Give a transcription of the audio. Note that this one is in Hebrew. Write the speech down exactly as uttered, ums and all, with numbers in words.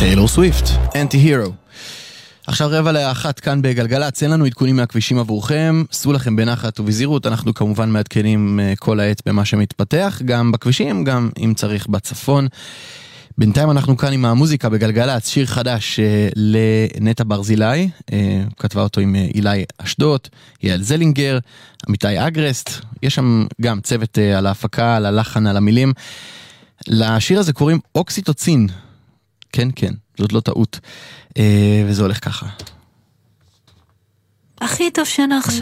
טיילור סוויפט, Anti-Hero. עכשיו רבע לאחת כאן בגלגלצ, אין לנו עדכונים מהכבישים עבורכם, סעו לכם בנחת ובזהירות, אנחנו כמובן מעדכנים כל העת במה שמתפתח, גם בכבישים, גם אם צריך בצפון. בינתיים אנחנו כאן עם המוזיקה בגלגלצ, שיר חדש לנטע ברזילי, כתבה אותו עם אילי אשדוד, יעל זלינגר, עמיתי אגרסט, יש שם גם צוות על ההפקה, על הלחן, על המילים. לשיר הזה קוראים אוקסיטוצין, כן כן, זאת לא טעות, וזה הולך ככה. הכי טוב שנחשוב